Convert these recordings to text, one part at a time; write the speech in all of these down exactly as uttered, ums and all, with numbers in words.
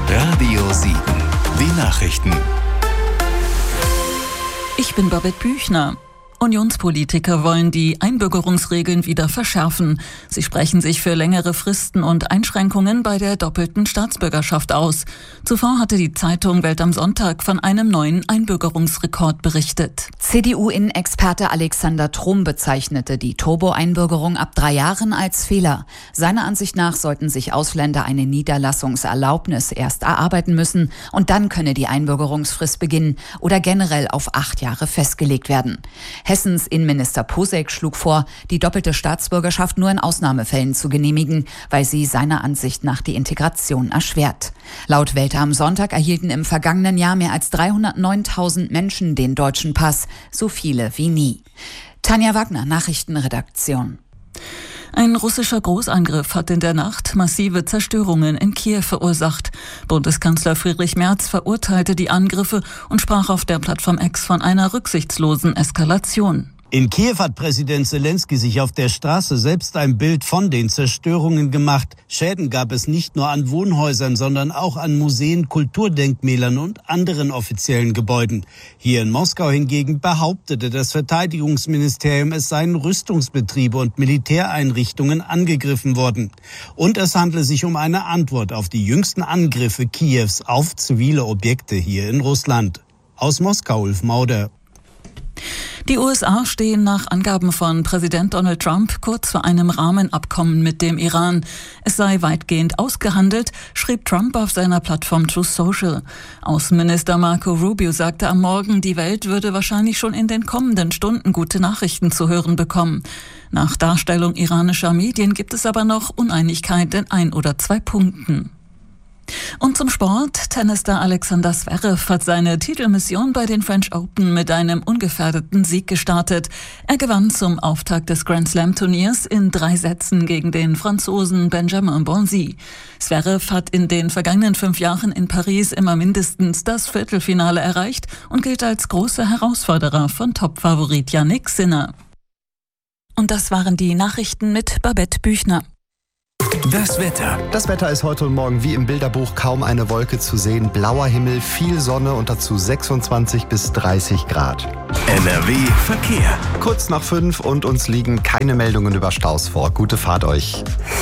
Radio sieben. Die Nachrichten. Ich bin Babette Büchner. Unionspolitiker wollen die Einbürgerungsregeln wieder verschärfen. Sie sprechen sich für längere Fristen und Einschränkungen bei der doppelten Staatsbürgerschaft aus. Zuvor hatte die Zeitung Welt am Sonntag von einem neuen Einbürgerungsrekord berichtet. C D U-Innenexperte Alexander Trom bezeichnete die Turbo-Einbürgerung ab drei Jahren als Fehler. Seiner Ansicht nach sollten sich Ausländer eine Niederlassungserlaubnis erst erarbeiten müssen und dann könne die Einbürgerungsfrist beginnen oder generell auf acht Jahre festgelegt werden. Hessens Innenminister Posek schlug vor, die doppelte Staatsbürgerschaft nur in Ausnahmefällen zu genehmigen, weil sie seiner Ansicht nach die Integration erschwert. Laut Welt am Sonntag erhielten im vergangenen Jahr mehr als dreihundertneuntausend Menschen den deutschen Pass, so viele wie nie. Tanja Wagner, Nachrichtenredaktion. Ein russischer Großangriff hat in der Nacht massive Zerstörungen in Kiew verursacht. Bundeskanzler Friedrich Merz verurteilte die Angriffe und sprach auf der Plattform X von einer rücksichtslosen Eskalation. In Kiew hat Präsident Zelensky sich auf der Straße selbst ein Bild von den Zerstörungen gemacht. Schäden gab es nicht nur an Wohnhäusern, sondern auch an Museen, Kulturdenkmälern und anderen offiziellen Gebäuden. Hier in Moskau hingegen behauptete das Verteidigungsministerium, es seien Rüstungsbetriebe und Militäreinrichtungen angegriffen worden. Und es handle sich um eine Antwort auf die jüngsten Angriffe Kiews auf zivile Objekte hier in Russland. Aus Moskau, Ulf Mauder. Die U S A stehen nach Angaben von Präsident Donald Trump kurz vor einem Rahmenabkommen mit dem Iran. Es sei weitgehend ausgehandelt, schrieb Trump auf seiner Plattform Truth Social. Außenminister Marco Rubio sagte am Morgen, die Welt würde wahrscheinlich schon in den kommenden Stunden gute Nachrichten zu hören bekommen. Nach Darstellung iranischer Medien gibt es aber noch Uneinigkeit in ein oder zwei Punkten. Und zum Sport. Tennisstar Alexander Zverev hat seine Titelmission bei den French Open mit einem ungefährdeten Sieg gestartet. Er gewann zum Auftakt des Grand Slam Turniers in drei Sätzen gegen den Franzosen Benjamin Bonzi. Zverev hat in den vergangenen fünf Jahren in Paris immer mindestens das Viertelfinale erreicht und gilt als großer Herausforderer von Topfavorit Jannik Sinner. Und das waren die Nachrichten mit Babette Büchner. Das Wetter. Das Wetter ist heute und morgen wie im Bilderbuch, kaum eine Wolke zu sehen. Blauer Himmel, viel Sonne und dazu sechsundzwanzig bis dreißig Grad. N R W Verkehr. Kurz nach fünf und uns liegen keine Meldungen über Staus vor. Gute Fahrt euch.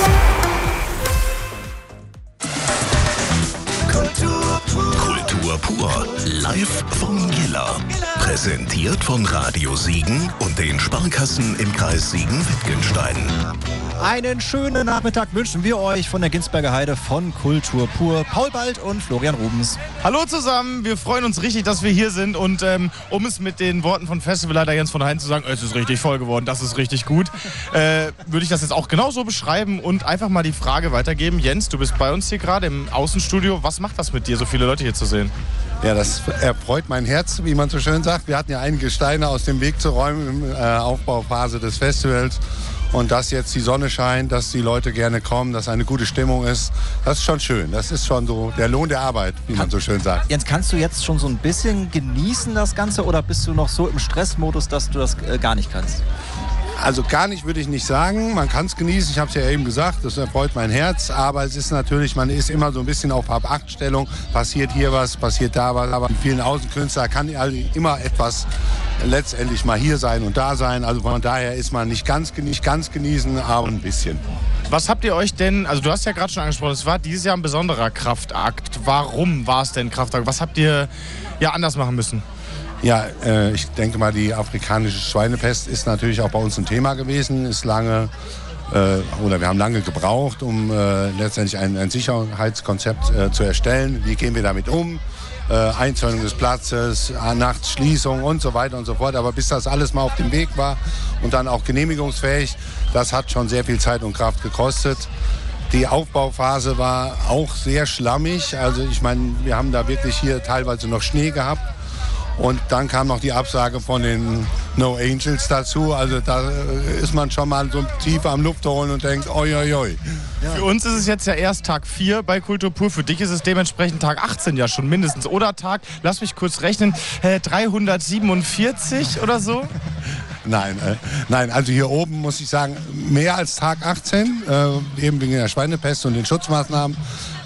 Kultur pur. Live vom Jilla. Präsentiert von Radio Siegen und den Sparkassen im Kreis Siegen-Wittgenstein. Einen schönen Nachmittag wünschen wir euch von der Ginsberger Heide von Kultur pur. Paul Bald und Florian Rubens. Hallo zusammen, wir freuen uns richtig, dass wir hier sind und ähm, um es mit den Worten von Festivalleiter Jens von Hein zu sagen, es ist richtig voll geworden, das ist richtig gut, äh, würde ich das jetzt auch genauso beschreiben und einfach mal die Frage weitergeben. Jens, du bist bei uns hier gerade im Außenstudio. Was macht das mit dir, so viele Leute hier zu sehen? Ja, das erfreut mein Herz, wie man so schön sagt. Wir hatten ja einige Steine aus dem Weg zu räumen in der äh, Aufbauphase des Festivals. Und dass jetzt die Sonne scheint, dass die Leute gerne kommen, dass eine gute Stimmung ist, das ist schon schön. Das ist schon so der Lohn der Arbeit, wie man so schön sagt. Jens, kannst du jetzt schon so ein bisschen genießen das Ganze oder bist du noch so im Stressmodus, dass du das äh, gar nicht kannst? Also gar nicht würde ich nicht sagen. Man kann es genießen. Ich habe es ja eben gesagt, das erfreut mein Herz. Aber es ist natürlich, man ist immer so ein bisschen auf Hab-Acht-Stellung. Passiert hier was, passiert da was. Aber in vielen Außenkünstler kann immer etwas letztendlich mal hier sein und da sein. Also von daher ist man nicht ganz, nicht ganz genießen, aber ein bisschen. Was habt ihr euch denn, also du hast ja gerade schon angesprochen, es war dieses Jahr ein besonderer Kraftakt. Warum war es denn Kraftakt? Was habt ihr ja anders machen müssen? Ja, äh, ich denke mal, die afrikanische Schweinepest ist natürlich auch bei uns ein Thema gewesen, ist lange, äh, oder wir haben lange gebraucht, um äh, letztendlich ein, ein Sicherheitskonzept äh, zu erstellen. Wie gehen wir damit um? Äh, Einzäunung des Platzes, Nachtsschließung und so weiter und so fort. Aber bis das alles mal auf dem Weg war und dann auch genehmigungsfähig, das hat schon sehr viel Zeit und Kraft gekostet. Die Aufbauphase war auch sehr schlammig. Also ich meine, wir haben da wirklich hier teilweise noch Schnee gehabt. Und dann kam noch die Absage von den No Angels dazu. Also da ist man schon mal so tief am Luft holen und denkt, oi, oi, oi. Ja. Für uns ist es jetzt ja erst Tag vier bei Kultur pur. Für dich ist es dementsprechend Tag achtzehn ja schon mindestens. Oder Tag, lass mich kurz rechnen, äh, dreihundertsiebenundvierzig oder so? Nein, äh, nein, also hier oben muss ich sagen, mehr als Tag achtzehn, äh, eben wegen der Schweinepest und den Schutzmaßnahmen.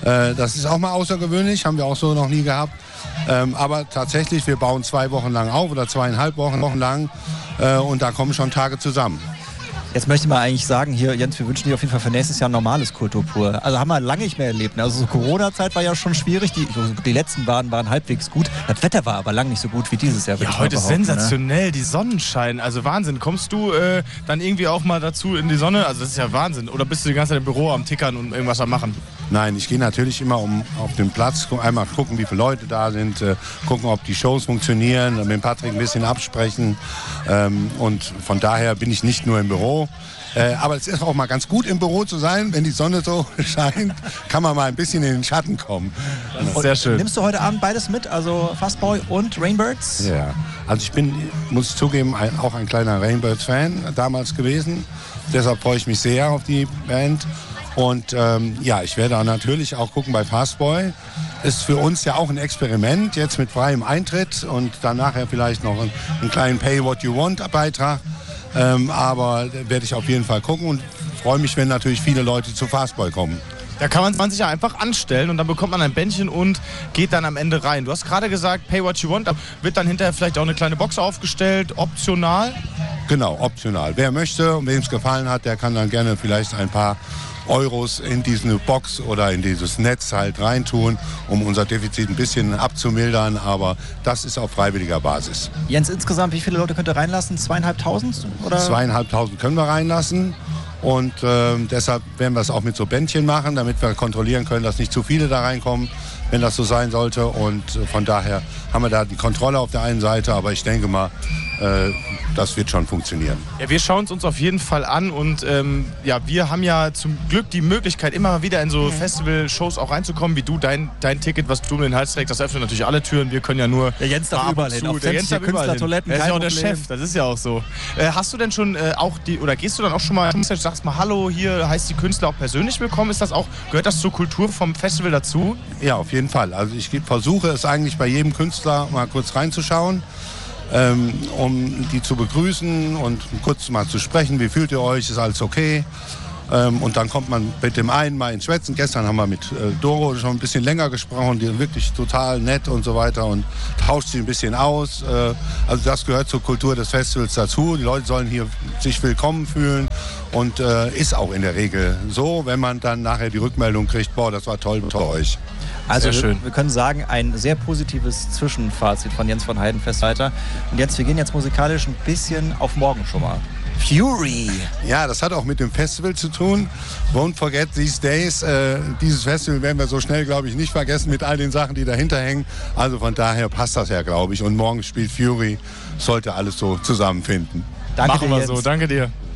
Äh, das ist auch mal außergewöhnlich, haben wir auch so noch nie gehabt. Ähm, aber tatsächlich, wir bauen zwei Wochen lang auf oder zweieinhalb Wochen, Wochen lang äh, und da kommen schon Tage zusammen. Jetzt möchte ich mal eigentlich sagen, hier Jens, wir wünschen dir auf jeden Fall für nächstes Jahr normales Kultur pur. Also haben wir lange nicht mehr erlebt. Ne? Also so Corona-Zeit war ja schon schwierig. Die, die letzten waren, waren halbwegs gut. Das Wetter war aber lang nicht so gut wie dieses Jahr. Ja, heute ist sensationell, ne? Die Sonnenschein. Also Wahnsinn. Kommst du äh, dann irgendwie auch mal dazu in die Sonne? Also das ist ja Wahnsinn. Oder bist du die ganze Zeit im Büro am Tickern und irgendwas am Machen? Nein, ich gehe natürlich immer um auf den Platz, einmal gucken, wie viele Leute da sind, äh, gucken, ob die Shows funktionieren, mit Patrick ein bisschen absprechen. Ähm, und von daher bin ich nicht nur im Büro. Äh, aber es ist auch mal ganz gut, im Büro zu sein. Wenn die Sonne so scheint, kann man mal ein bisschen in den Schatten kommen. Das ist sehr schön. Nimmst du heute Abend beides mit, also Fastboy und Rainbirds? Ja, also ich bin, muss ich zugeben, ein, auch ein kleiner Rainbirds-Fan damals gewesen. Deshalb freue ich mich sehr auf die Band. Und ähm, ja, ich werde natürlich auch gucken bei Fastboy. Ist für uns ja auch ein Experiment, jetzt mit freiem Eintritt und dann nachher vielleicht noch einen, einen kleinen Pay-What-You-Want-Beitrag. Ähm, aber werde ich auf jeden Fall gucken und freue mich, wenn natürlich viele Leute zu Fastboy kommen. Da kann man sich ja einfach anstellen und dann bekommt man ein Bändchen und geht dann am Ende rein. Du hast gerade gesagt, pay what you want, da wird dann hinterher vielleicht auch eine kleine Box aufgestellt, optional? Genau, optional. Wer möchte und wem es gefallen hat, der kann dann gerne vielleicht ein paar Euros in diese Box oder in dieses Netz halt reintun, um unser Defizit ein bisschen abzumildern, aber das ist auf freiwilliger Basis. Jens, insgesamt, wie viele Leute könnt ihr reinlassen? Zweieinhalbtausend? Oder? Zweieinhalbtausend können wir reinlassen und äh, deshalb werden wir es auch mit so Bändchen machen, damit wir kontrollieren können, dass nicht zu viele da reinkommen, wenn das so sein sollte, und äh, von daher haben wir da die Kontrolle auf der einen Seite, aber ich denke mal, äh, das wird schon funktionieren. Ja, wir schauen es uns auf jeden Fall an und ähm, ja, wir haben ja zum Glück die Möglichkeit, immer mal wieder in so Festival-Shows auch reinzukommen, wie du. Dein, dein Ticket, was du um den Hals trägst, das öffnet natürlich alle Türen. Wir können ja nur... Der Jens darf überall hin. Auf der Jens darf überall hin. Er ist ja auch der Chef, das ist ja auch so. Äh, hast du denn schon äh, auch die, oder gehst du dann auch schon mal, sagst mal, hallo, hier heißt die Künstler auch persönlich willkommen? Ist das auch, gehört das zur Kultur vom Festival dazu? Ja, auf jeden Fall. Also ich versuche es eigentlich bei jedem Künstler mal kurz reinzuschauen, ähm, um die zu begrüßen und kurz mal zu sprechen, wie fühlt ihr euch, ist alles okay? Ähm, und dann kommt man mit dem einen mal ins Schwätzen. Gestern haben wir mit äh, Doro schon ein bisschen länger gesprochen, die wirklich total nett und so weiter, und tauscht sie ein bisschen aus. Äh, also das gehört zur Kultur des Festivals dazu. Die Leute sollen hier sich willkommen fühlen und äh, ist auch in der Regel so, wenn man dann nachher die Rückmeldung kriegt, boah, das war toll bei euch. Also wir, wir können sagen, ein sehr positives Zwischenfazit von Jens von Heidenfest weiter. Und jetzt, wir gehen jetzt musikalisch ein bisschen auf morgen schon mal. Fury. Ja, das hat auch mit dem Festival zu tun. Won't forget these days. Äh, dieses Festival werden wir so schnell, glaube ich, nicht vergessen mit all den Sachen, die dahinter hängen. Also von daher passt das ja, glaube ich. Und morgen spielt Fury. Sollte alles so zusammenfinden. Danke Machen dir, wir Jens. so. Danke dir.